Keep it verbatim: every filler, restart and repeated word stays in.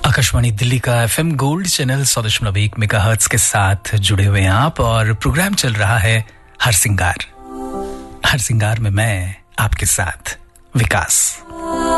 आकाशवाणी दिल्ली का FM gold channel सौ दशमलव एक मेगाहर्ट्ज के साथ जुड़े हुए हैं आप और प्रोग्राम चल रहा है हर सिंगार। हर सिंगार में मैं आपके साथ विकास।